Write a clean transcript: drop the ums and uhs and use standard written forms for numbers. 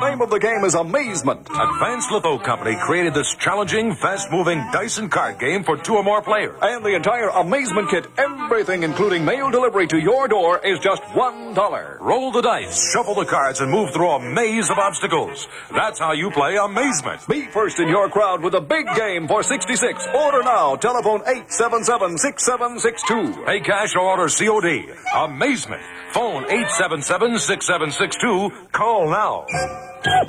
name of the game is Amazement. Advanced Litho Company created this challenging, fast-moving dice and card game for 2 or more players. And the entire Amazement kit, everything including mail delivery to your door, is just $1. Roll the dice, shuffle the cards, and move through a maze of obstacles. That's how you play Amazement. Be first in your crowd with a big game for $66. Order now. Telephone 877-6762. Pay cash or order COD. Amazement. Phone 877-6762. Call now.